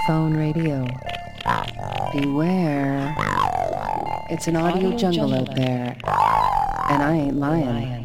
Phone Radio. Beware. It's an audio jungle out there, and I ain't lying.